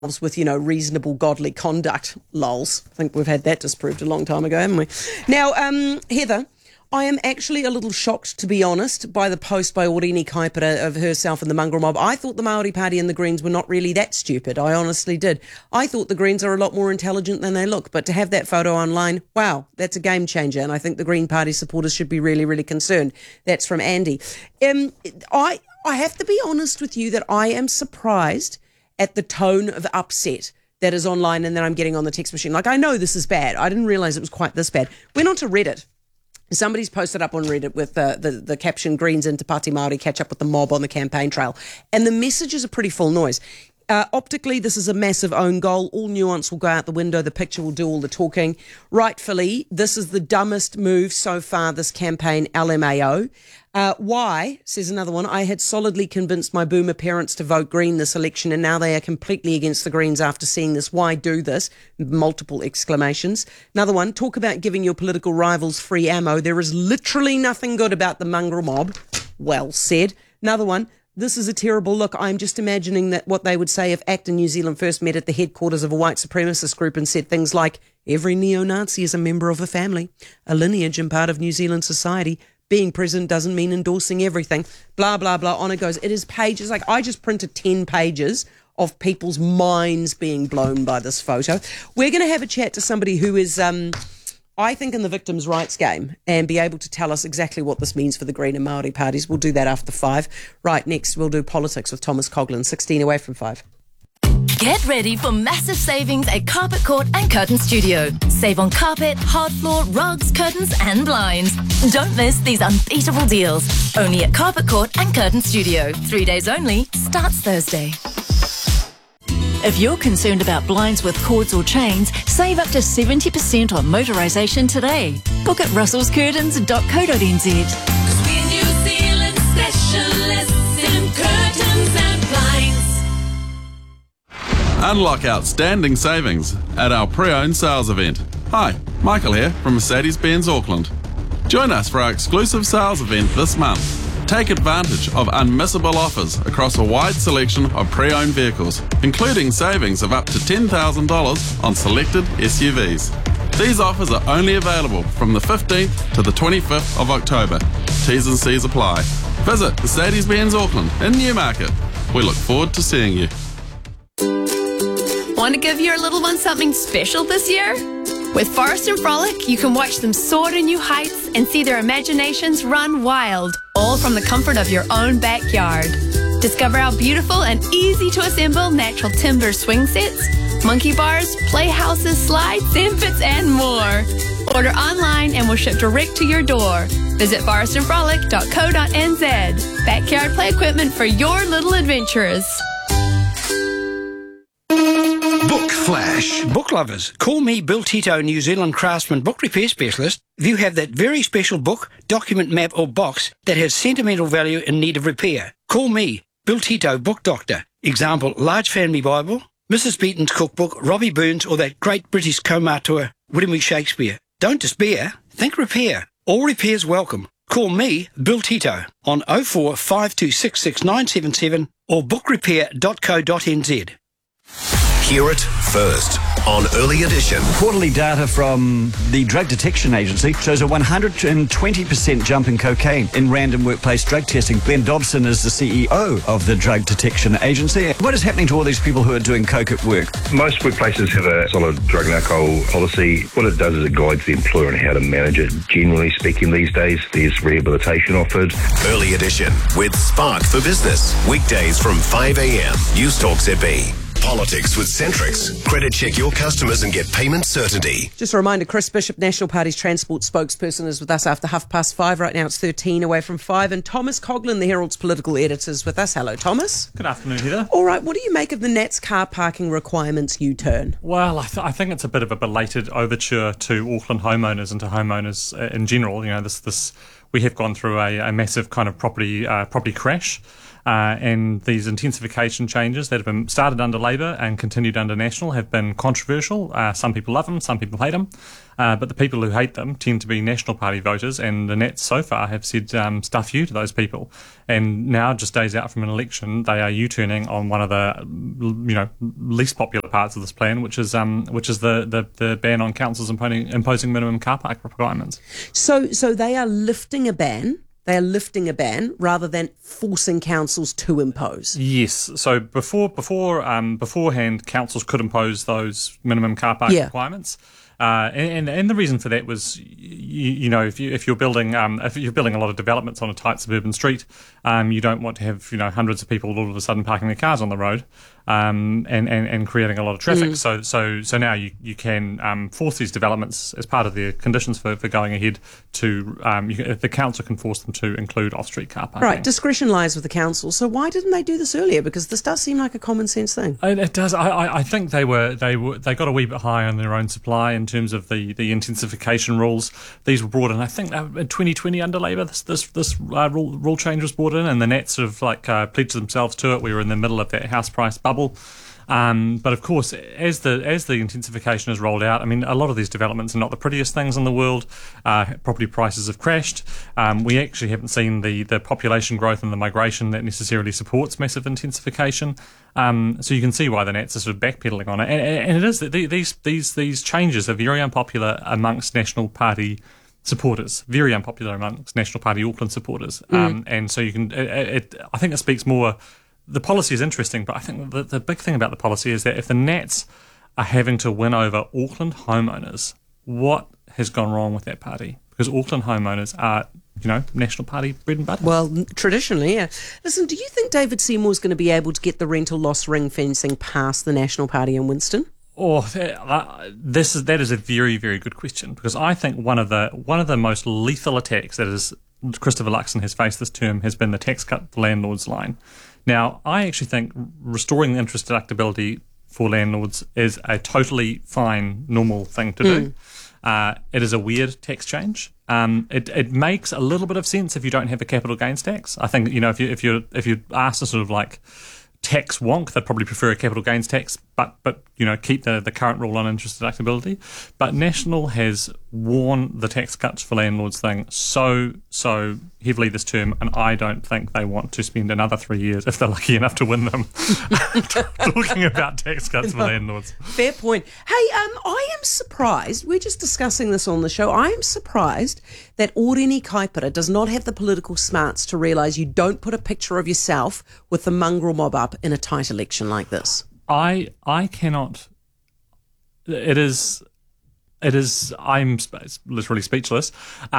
with, reasonable godly conduct, lols. I think we've had that disproved a long time ago, haven't we? Now, Heather, I am actually a little shocked, to be honest, by the post by Orini Kaipara of herself and the mongrel mob. I thought the Māori Party and the Greens were not really that stupid. I honestly did. I thought the Greens are a lot more intelligent than they look. But to have that photo online, wow, that's a game changer. And I think the Green Party supporters should be really, really concerned. That's from Andy. I have to be honest with you that I am surprised at the tone of upset that is online and that I'm getting on the text machine. Like, I know this is bad. I didn't realise it was quite this bad. Went on to Reddit. Somebody's posted up on Reddit with the caption, Greens into Pāti Māori, catch up with the mob on the campaign trail. And the messages are pretty full noise. Optically, this is a massive own goal. All nuance will go out the window. The picture will do all the talking. Rightfully, this is the dumbest move so far this campaign, LMAO. Why, says another one, I had solidly convinced my boomer parents to vote Green this election and now they are completely against the Greens after seeing this. Why do this? Multiple exclamations. Another one, talk about giving your political rivals free ammo. There is literally nothing good about the mongrel mob. Well said. Another one, this is a terrible look. I'm just imagining that what they would say if ACT and New Zealand first met at the headquarters of a white supremacist group and said things like, every neo-Nazi is a member of a family, a lineage and part of New Zealand society. Being president doesn't mean endorsing everything. Blah, blah, blah. On it goes. It is pages. Like, I just printed 10 pages of people's minds being blown by this photo. We're going to have a chat to somebody who is, I think, in the victims' rights game and be able to tell us exactly what this means for the Green and Māori parties. We'll do that after 5. Right, next we'll do politics with Thomas Coughlin, 16 away from 5. Get ready for massive savings at Carpet Court and Curtain Studio. Save on carpet, hard floor, rugs, curtains and blinds. Don't miss these unbeatable deals. Only at Carpet Court and Curtain Studio. 3 days only. Starts Thursday. If you're concerned about blinds with cords or chains, save up to 70% on motorisation today. Book at russellscurtains.co.nz. We're New Zealand specialists in curtains and blinds. Unlock outstanding savings at our pre-owned sales event. Hi, Michael here from Mercedes-Benz Auckland. Join us for our exclusive sales event this month. Take advantage of unmissable offers across a wide selection of pre-owned vehicles, including savings of up to $10,000 on selected SUVs. These offers are only available from the 15th to the 25th of October. T's and C's apply. Visit Mercedes-Benz Auckland in Newmarket. We look forward to seeing you. Want to give your little one something special this year? With Forest and Frolic, you can watch them soar to new heights and see their imaginations run wild, all from the comfort of your own backyard. Discover our beautiful and easy-to-assemble natural timber swing sets, monkey bars, playhouses, slides, sand pits, and more. Order online and we'll ship direct to your door. Visit forestandfrolic.co.nz. Backyard play equipment for your little adventurers. Book Flash. Book lovers, call me Bill Tito, New Zealand Craftsman Book Repair Specialist. If you have that very special book, document, map or box that has sentimental value in need of repair, call me, Bill Tito, Book Doctor. Example, Large Family Bible, Mrs. Beaton's Cookbook, Robbie Burns or that great British co-auteur, William Shakespeare. Don't despair, think repair. All repairs welcome. Call me, Bill Tito, on 04 5266 or bookrepair.co.nz. Hear it first on Early Edition. Quarterly data from the Drug Detection Agency shows a 120% jump in cocaine in random workplace drug testing. Glenn Dobson is the CEO of the Drug Detection Agency. What is happening to all these people who are doing coke at work? Most workplaces have a solid drug and alcohol policy. What it does is it guides the employer on how to manage it. Generally speaking these days, there's rehabilitation offered. Early Edition with Spark for Business. Weekdays from 5 a.m. News Talk ZB. Politics with Centrix. Credit check your customers and get payment certainty. Just a reminder, Chris Bishop, National Party's transport spokesperson, is with us after 5:30. Right now it's 13 away from 5. And Thomas Coughlin, the Herald's political editor, is with us. Hello, Thomas. Good afternoon, Heather. All right, what do you make of the Nats car parking requirements U-turn? Well, I think it's a bit of a belated overture to Auckland homeowners and to homeowners in general. You know, this we have gone through a massive kind of property crash. And these intensification changes that have been started under Labour and continued under National have been controversial. Some people love them, some people hate them. But the people who hate them tend to be National Party voters, and the Nats so far have said stuff you to those people. And now, just days out from an election, they are U-turning on one of the least popular parts of this plan, which is the ban on councils imposing minimum car park requirements. So they are lifting a ban. They are lifting a ban rather than forcing councils to impose. Yes. So beforehand, councils could impose those minimum car park requirements. And the reason for that was, if you're building a lot of developments on a tight suburban street, you don't want to have hundreds of people all of a sudden parking their cars on the road, and creating a lot of traffic. So now you can force these developments as part of their conditions for going ahead to the council can force them to include off-street car parking. Right, discretion lies with the council. So why didn't they do this earlier? Because this does seem like a common sense thing. It does. I think they got a wee bit high on their own supply in terms of the intensification rules. These were brought in, I think, in 2020 under Labour. This rule change was brought in, and the Nats sort of pledged themselves to it. We were in the middle of that house price bubble. But of course, as the intensification is rolled out, I mean, a lot of these developments are not the prettiest things in the world. Property prices have crashed. We actually haven't seen the population growth and the migration that necessarily supports massive intensification. So you can see why the Nats are sort of backpedaling on it. And it is that these changes are very unpopular amongst National Party supporters, very unpopular amongst National Party Auckland supporters. And so you can, I think it speaks more. The policy is interesting, but I think the big thing about the policy is that if the Nats are having to win over Auckland homeowners, what has gone wrong with that party? Because Auckland homeowners are, National Party bread and butter. Well, traditionally, yeah. Listen, do you think David Seymour's going to be able to get the rental loss ring fencing past the National Party in Winston? Oh, that is a very, very good question, because I think one of the most lethal attacks that is Christopher Luxon has faced this term has been the tax cut for landlords line. Now, I actually think restoring the interest deductibility for landlords is a totally fine, normal thing to do. It is a weird tax change. It makes a little bit of sense if you don't have a capital gains tax. I think if you're asked to sort of tax wonk, they'd probably prefer a capital gains tax, but keep the current rule on interest deductibility. But National has worn the tax cuts for landlords thing so heavily this term, and I don't think they want to spend another 3 years, if they're lucky enough to win them, talking about tax cuts for landlords. Fair point. Hey, I am surprised, we're just discussing this on the show, I am surprised that Orini Kaipara does not have the political smarts to realise you don't put a picture of yourself with the mongrel mob up in a tight election like this. I cannot. It is. I'm literally speechless.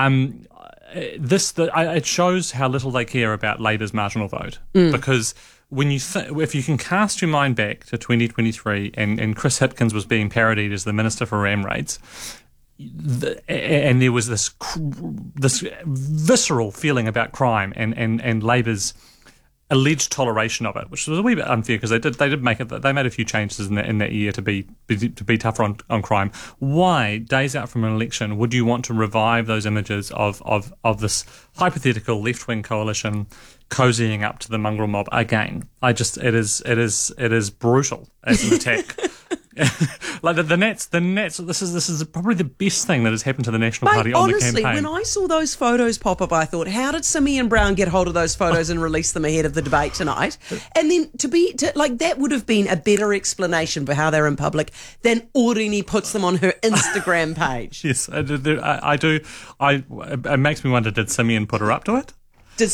It shows how little they care about Labour's marginal vote, because when if you can cast your mind back to 2023 and Chris Hipkins was being parodied as the Minister for Ram Raids, and there was this visceral feeling about crime and Labour's alleged toleration of it, which was a wee bit unfair because they made a few changes in that year to be tougher on crime. Why, days out from an election, would you want to revive those images of this hypothetical left-wing coalition cozying up to the mongrel mob again? It is brutal as an attack. Like the Nats. This is probably the best thing that has happened to the National Party on the campaign. Honestly, when I saw those photos pop up, I thought, how did Simeon Brown get hold of those photos and release them ahead of the debate tonight? And then that would have been a better explanation for how they're in public than Orini puts them on her Instagram page. Yes, I do. It makes me wonder: did Simeon put her up to it?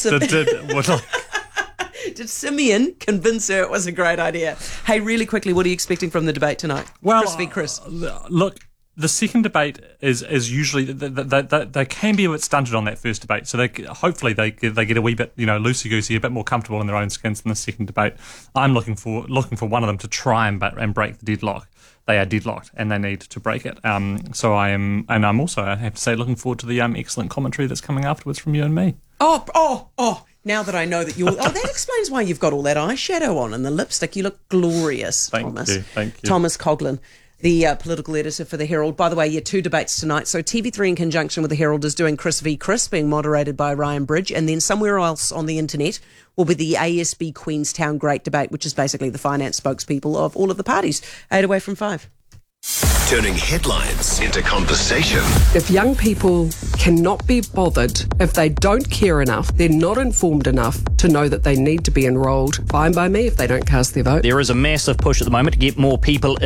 Did Simeon convince her it was a great idea? Hey, really quickly, what are you expecting from the debate tonight? Well, Chris v. Chris. Look, the second debate is usually they can be a bit stunted on that first debate, so hopefully they get a wee bit loosey goosey, a bit more comfortable in their own skins in the second debate. I'm looking for one of them to try and break the deadlock. They are deadlocked and they need to break it. So I'm also, I have to say, looking forward to the excellent commentary that's coming afterwards from you and me. Oh. Now that I know that you're... that explains why you've got all that eyeshadow on and the lipstick. You look glorious, Thomas. Thank you. Thomas Coughlan. the political editor for the Herald. By the way, 2 debates tonight. So TV3 in conjunction with the Herald is doing Chris v. Chris, being moderated by Ryan Bridge, and then somewhere else on the internet will be the ASB Queenstown Great Debate, which is basically the finance spokespeople of all of the parties. 8 away from 5. Turning headlines into conversation. If young people cannot be bothered, if they don't care enough, they're not informed enough to know that they need to be enrolled, fine by me if they don't cast their vote. There is a massive push at the moment to get more people